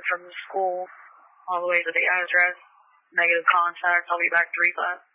from the school all the way to the address. Negative contact. I'll be back 3-5.